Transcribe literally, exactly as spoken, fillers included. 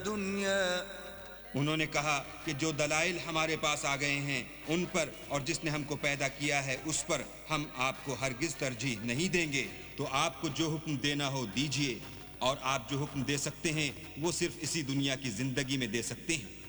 الدنيا उन्होंने कहा कि जो दलाइल हमारे पास आ गए हैं उन पर और जिसने हमको पैदा किया है उस पर हम आपको हरगिज तरजीह नहीं देंगे। तो आपको जो हुक्म देना हो दीजिए, और आप जो हुक्म दे सकते हैं वो सिर्फ इसी दुनिया की जिंदगी में दे सकते हैं।